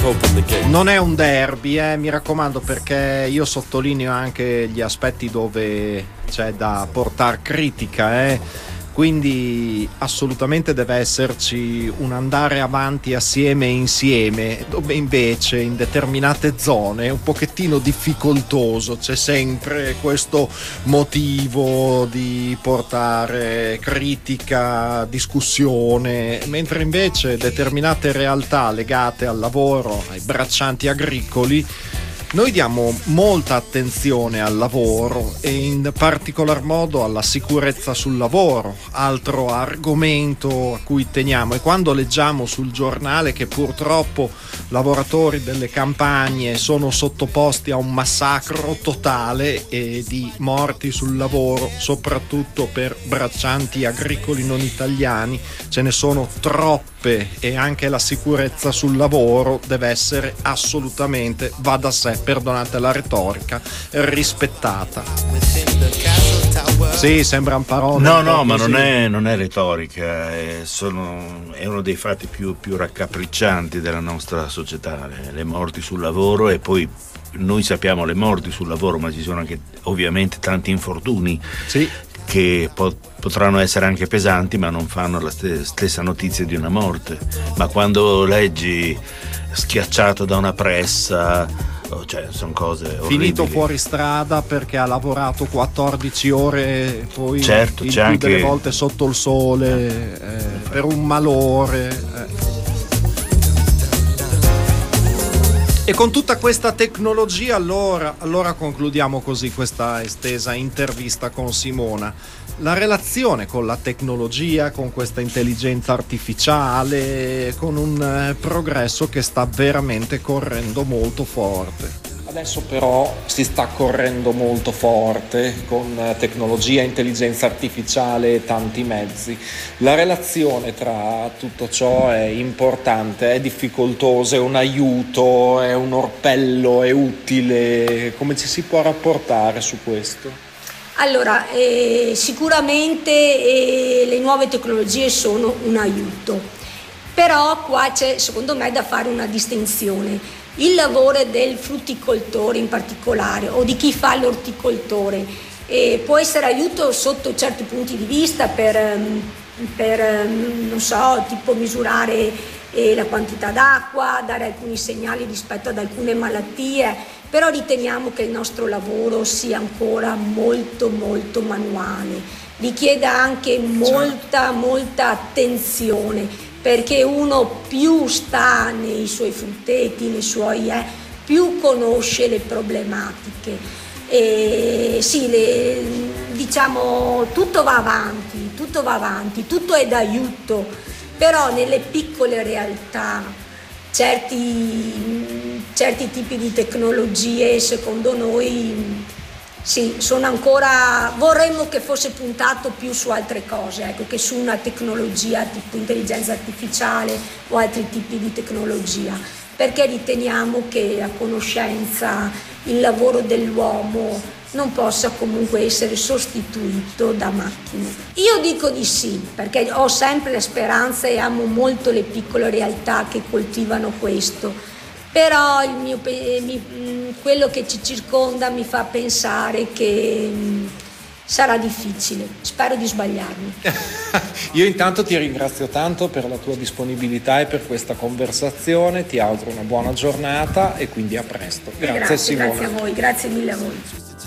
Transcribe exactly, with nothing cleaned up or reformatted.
Non è un derby, eh, mi raccomando, perché io sottolineo anche gli aspetti dove c'è da portare critica, eh. Quindi assolutamente deve esserci un andare avanti assieme e insieme, dove invece in determinate zone è un pochettino difficoltoso, c'è sempre questo motivo di portare critica, discussione, mentre invece determinate realtà legate al lavoro, ai braccianti agricoli, noi diamo molta attenzione al lavoro e in particolar modo alla sicurezza sul lavoro, altro argomento a cui teniamo. E quando leggiamo sul giornale che purtroppo lavoratori delle campagne sono sottoposti a un massacro totale e di morti sul lavoro, soprattutto per braccianti agricoli non italiani, ce ne sono troppe, e anche la sicurezza sul lavoro deve essere assolutamente, va da sé, perdonate la retorica, rispettata. Sì, sembrano parole. No, no, ma non è, non è retorica, è, sono, è uno dei fatti più, più raccapriccianti della nostra società, le, le morti sul lavoro. E poi noi sappiamo le morti sul lavoro, ma ci sono anche ovviamente tanti infortuni. Sì. Che po- potranno essere anche pesanti, ma non fanno la st- stessa notizia di una morte. Ma quando leggi schiacciato da una pressa, oh, cioè sono cose orribili. Finito fuori strada perché ha lavorato quattordici ore, poi certo, il c'è più anche... delle volte sotto il sole, eh, per un malore. Eh. E con tutta questa tecnologia allora, allora concludiamo così questa estesa intervista con Simona. La relazione con la tecnologia, con questa intelligenza artificiale, con un eh, progresso che sta veramente correndo molto forte. Adesso però si sta correndo molto forte con tecnologia, intelligenza artificiale e tanti mezzi. La relazione tra tutto ciò è importante, è difficoltosa, è un aiuto, è un orpello, è utile. Come ci si può rapportare su questo? Allora, eh, sicuramente eh, le nuove tecnologie sono un aiuto, però qua c'è secondo me da fare una distinzione. Il lavoro del frutticoltore in particolare o di chi fa l'orticoltore eh, può essere aiuto sotto certi punti di vista per, per non so, tipo misurare eh, la quantità d'acqua, dare alcuni segnali rispetto ad alcune malattie, però riteniamo che il nostro lavoro sia ancora molto molto manuale, richieda anche molta molta attenzione, perché uno più sta nei suoi frutteti, nei suoi, eh, più conosce le problematiche. E sì, le, diciamo, tutto va avanti, tutto va avanti, tutto è d'aiuto, però nelle piccole realtà certi, certi tipi di tecnologie, secondo noi, sì, sono ancora, vorremmo che fosse puntato più su altre cose, ecco, che su una tecnologia tipo intelligenza artificiale o altri tipi di tecnologia, perché riteniamo che la conoscenza, il lavoro dell'uomo non possa comunque essere sostituito da macchine. Io dico di sì, perché ho sempre la speranza e amo molto le piccole realtà che coltivano questo. Però il mio, mi, quello che ci circonda mi fa pensare che mh, sarà difficile. Spero di sbagliarmi. Io intanto ti ringrazio tanto per la tua disponibilità e per questa conversazione. Ti auguro una buona giornata e quindi a presto. Grazie, grazie Simona. Grazie a voi, grazie mille a voi.